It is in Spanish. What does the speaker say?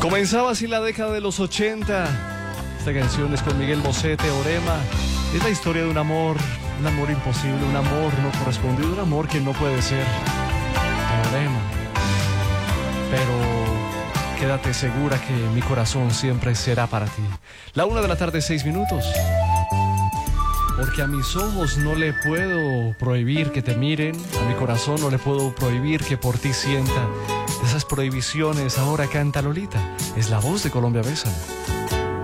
Comenzaba así la década de los 80. Esta canción es con Miguel Bosé, Teorema. Es la historia de un amor imposible, un amor no correspondido, un amor que no puede ser. Teorema. Pero quédate segura que mi corazón siempre será para ti. La 1:06 p.m. Porque a mis ojos no le puedo prohibir que te miren, a mi corazón no le puedo prohibir que por ti sienta. De esas prohibiciones ahora canta Lolita. Es la voz de Colombia Bésame.